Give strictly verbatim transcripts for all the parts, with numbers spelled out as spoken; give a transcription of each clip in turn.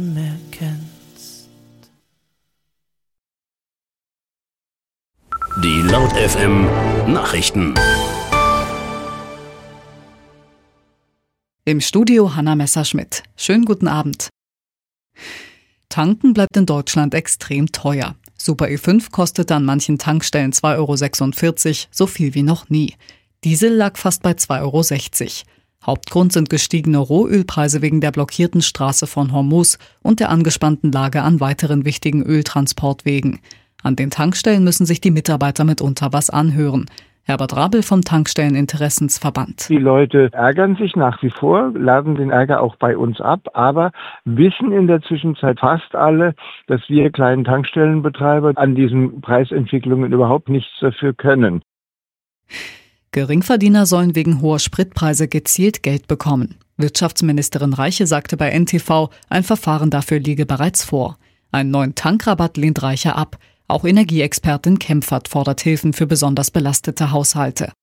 mehr kennst. Die Laut F M Nachrichten. Im Studio Hanna Messerschmidt. Schönen guten Abend. Tanken bleibt in Deutschland extrem teuer. Super E fünf kostete an manchen Tankstellen zwei Euro sechsundvierzig, so viel wie noch nie. Diesel lag fast bei zwei Euro sechzig. Hauptgrund sind gestiegene Rohölpreise wegen der blockierten Straße von Hormuz und der angespannten Lage an weiteren wichtigen Öltransportwegen. An den Tankstellen müssen sich die Mitarbeiter mitunter was anhören. Herbert Rabel vom Tankstelleninteressensverband. Die Leute ärgern sich nach wie vor, laden den Ärger auch bei uns ab, aber wissen in der Zwischenzeit fast alle, dass wir kleinen Tankstellenbetreiber an diesen Preisentwicklungen überhaupt nichts dafür können. Geringverdiener sollen wegen hoher Spritpreise gezielt Geld bekommen. Wirtschaftsministerin Reiche sagte bei N T V, ein Verfahren dafür liege bereits vor. Einen neuen Tankrabatt lehnt Reiche ab. Auch Energieexpertin Kempfert fordert Hilfen für besonders belastete Haushalte.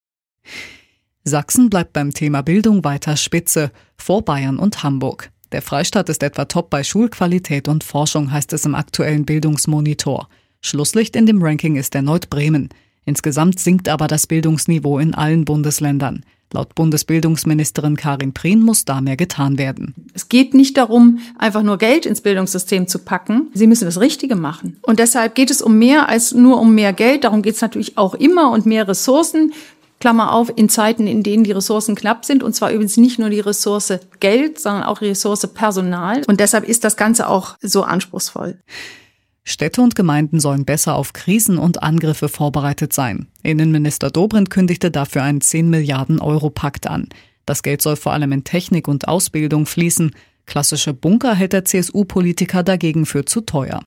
Sachsen bleibt beim Thema Bildung weiter Spitze, vor Bayern und Hamburg. Der Freistaat ist etwa top bei Schulqualität und Forschung, heißt es im aktuellen Bildungsmonitor. Schlusslicht in dem Ranking ist erneut Bremen. Insgesamt sinkt aber das Bildungsniveau in allen Bundesländern. Laut Bundesbildungsministerin Karin Prien muss da mehr getan werden. Es geht nicht darum, einfach nur Geld ins Bildungssystem zu packen. Sie müssen das Richtige machen. Und deshalb geht es um mehr als nur um mehr Geld. Darum geht es natürlich auch immer und mehr Ressourcen. Klammer auf, in Zeiten, in denen die Ressourcen knapp sind. Und zwar übrigens nicht nur die Ressource Geld, sondern auch die Ressource Personal. Und deshalb ist das Ganze auch so anspruchsvoll. Städte und Gemeinden sollen besser auf Krisen und Angriffe vorbereitet sein. Innenminister Dobrindt kündigte dafür einen zehn Milliarden Euro Pakt an. Das Geld soll vor allem in Technik und Ausbildung fließen. Klassische Bunker hält der C S U-Politiker dagegen für zu teuer.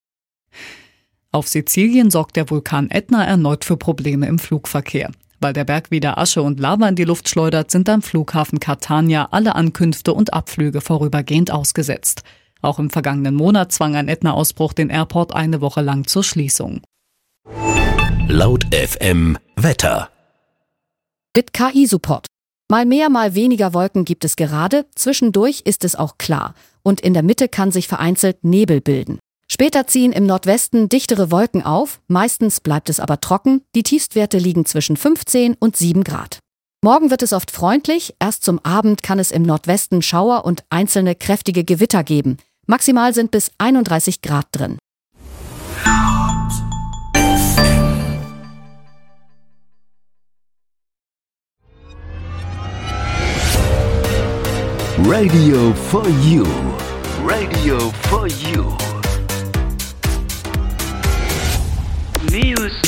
Auf Sizilien sorgt der Vulkan Ätna erneut für Probleme im Flugverkehr. Weil der Berg wieder Asche und Lava in die Luft schleudert, sind am Flughafen Catania alle Ankünfte und Abflüge vorübergehend ausgesetzt. Auch im vergangenen Monat zwang ein Ätna-Ausbruch den Airport eine Woche lang zur Schließung. Laut F M Wetter. Mit K I-Support. Mal mehr, mal weniger Wolken gibt es gerade, zwischendurch ist es auch klar. Und in der Mitte kann sich vereinzelt Nebel bilden. Später ziehen im Nordwesten dichtere Wolken auf, meistens bleibt es aber trocken, die Tiefstwerte liegen zwischen fünfzehn und sieben Grad. Morgen wird es oft freundlich, erst zum Abend kann es im Nordwesten Schauer und einzelne kräftige Gewitter geben. Maximal sind bis einunddreißig Grad drin. Radio for You. Radio for You. Music.